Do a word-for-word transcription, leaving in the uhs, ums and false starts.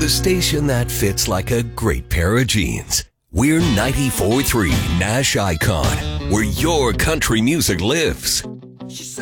the station that fits like a great pair of jeans. We're ninety-four point three Nash Icon, where your country music lives.